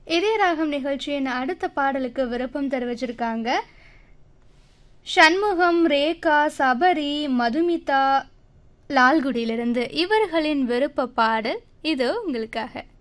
இதய ராகம் நிகழ்ச்சியின் அடுத்த பாடலுக்கு விருப்பம் தெரிவிச்சிருக்காங்க சண்முகம், ரேகா, சபரி, மதுமிதா லால்குடியிலிருந்து. இவர்களின் விருப்ப பாடல் இது உங்களுக்காக.